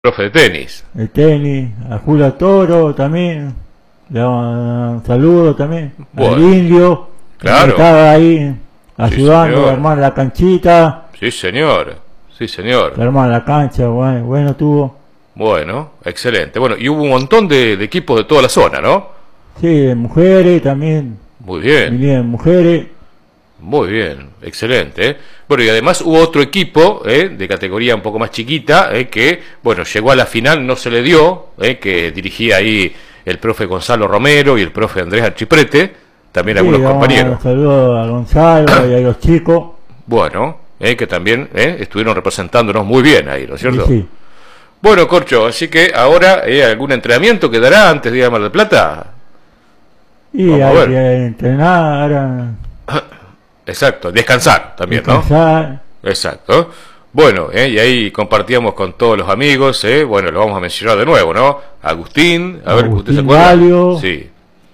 profe de tenis. El tenis, a Julio Toro también, le damos un saludo también, Bueno, al Indio, claro. que estaba ahí ayudando señor. a armar la canchita, Sí, señor. Sí, señor. a armar la cancha, bueno tuvo, Bueno, excelente. Bueno, y hubo un montón de equipos de toda la zona, ¿no? sí, de mujeres también, Muy bien, vinieron mujeres, muy bien, excelente. Bueno, y además hubo otro equipo de categoría un poco más chiquita que, bueno, llegó a la final, no se le dio, que dirigía ahí el profe Gonzalo Romero y el profe Andrés Archiprete, también sí, algunos damos compañeros. un saludo a Gonzalo y a los chicos, Bueno, que también estuvieron representándonos muy bien ahí, ¿no es cierto? y sí, Bueno, Corcho, así que ahora algún entrenamiento quedará antes de ir a Mar del Plata. y Vamos a hay ver. que entrenar, ahora Exacto, descansar también, descansar, ¿no? Exacto. Bueno, y ahí compartíamos con todos los amigos, bueno, lo vamos a mencionar de nuevo, ¿no? Agustín, a ver, ¿usted se Agustín acuerda? Galio. Sí,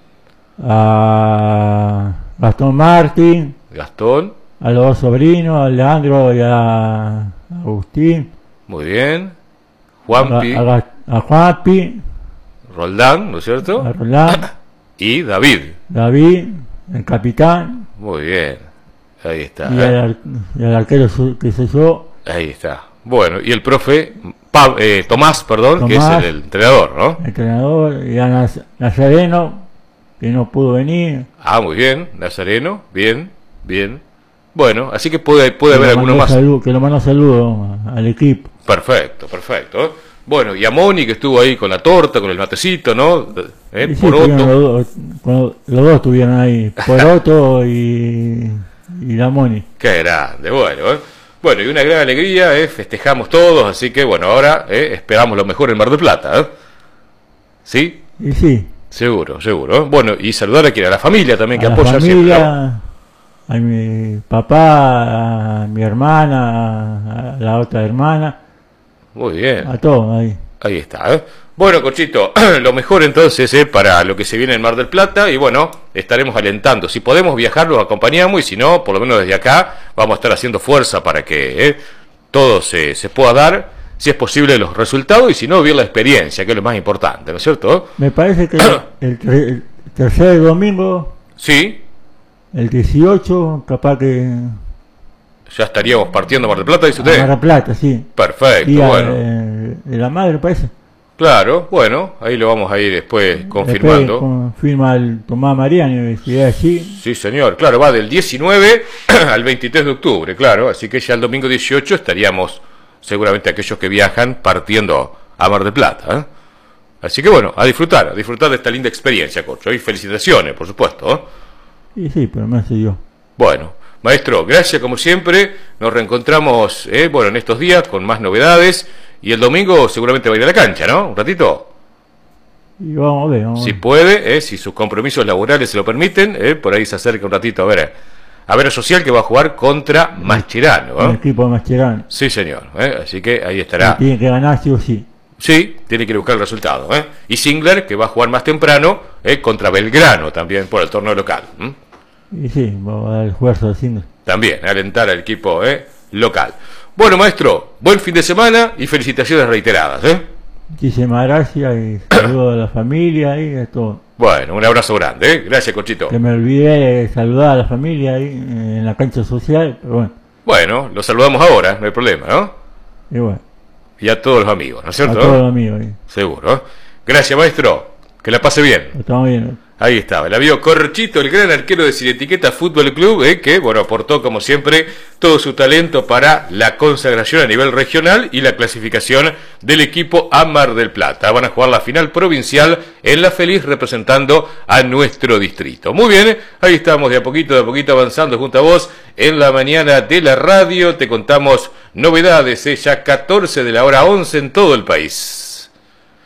a Gastón Martín, Gastón, a los dos sobrinos, a Leandro y a Agustín, muy bien. Juanpi, a Juanpi, Roldán, ¿no es a cierto? Roland, Y David, David, el capitán, muy bien. Ahí está, y al arquero que soy yo, ahí está. Bueno, y el profe Tomás, perdón, que es Tomás. el entrenador, ¿no? el entrenador, y a Nazareno, que no pudo venir. Ah, muy bien, Nazareno, bien, bien. Bueno, así que puede haber Que alguno más. que lo mando saludos al equipo. Perfecto, perfecto. Bueno, y a Moni que estuvo ahí con la torta, con el matecito, ¿no? Y sí, Poroto. los dos estuvieron ahí, Poroto y la Moni. Qué grande, bueno. Bueno, y una gran alegría, festejamos todos, así que bueno, ahora esperamos lo mejor en Mar del Plata, ¿eh? ¿Sí? Y sí, Seguro, seguro. Bueno, y saludar a quien, a la familia también que a la apoya siempre, ¿no? familia, a mi papá, a mi hermana, a la otra hermana, Muy bien. a todos ahí. Ahí está, ¿eh? Bueno, Cochito, lo mejor entonces para lo que se viene en Mar del Plata y bueno, estaremos alentando. Si podemos viajar, los acompañamos y si no, por lo menos desde acá, vamos a estar haciendo fuerza para que todo se pueda dar, si es posible, los resultados y si no, vivir la experiencia, que es lo más importante, ¿no es cierto? Me parece que el tercer domingo, Sí, el 18, capaz que ya estaríamos partiendo a Mar del Plata, dice a usted. Mar del Plata, sí. Perfecto, Día bueno. de la madre, parece. Claro, bueno, ahí lo vamos a ir después confirmando. Después confirma el Tomás Mariano, si es así. Sí, señor, claro, va del 19 al 23 de octubre, claro, así que ya el domingo 18 estaríamos, seguramente aquellos que viajan, partiendo a Mar del Plata, ¿eh? Así que bueno, a disfrutar de esta linda experiencia, Corcho, y felicitaciones, por supuesto, ¿eh? Y sí, pero me hace yo. Bueno, maestro, gracias como siempre, nos reencontramos, bueno, en estos días con más novedades, y el domingo seguramente va a ir a la cancha, ¿no? Un ratito. Y vamos a ver, Si puede, si sus compromisos laborales se lo permiten, por ahí se acerca un ratito a ver a Social que va a jugar contra Mascherano. el equipo de Mascherano. Sí, señor, así que ahí estará. Tiene que ganar sí o sí. Sí, tiene que ir a buscar el resultado. Y Singler que va a jugar más temprano contra Belgrano también por el torneo local. Y sí, vamos a dar el esfuerzo haciendo. También, alentar al equipo local. Bueno, maestro, buen fin de semana y felicitaciones reiteradas. Muchísimas gracias y saludos a la familia y a todo. Bueno, un abrazo grande. Gracias, Cochito. Que me olvidé de saludar a la familia ahí en la cancha social, pero bueno. Bueno, lo saludamos ahora, no hay problema, ¿no? Y bueno, Y a todos los amigos, ¿no es a cierto? todos los amigos ahí. Seguro. Gracias, maestro. Que la pase bien. Estamos bien. Ahí estaba, el amigo Corchito, el gran arquero de Sin Etiqueta Fútbol Club, que bueno, aportó como siempre todo su talento para la consagración a nivel regional y la clasificación del equipo a Mar del Plata. Van a jugar la final provincial en La Feliz representando a nuestro distrito. Muy bien, ahí estamos de a poquito avanzando junto a vos en la mañana de la radio. Te contamos novedades, ya 14 de la hora 11 en todo el país.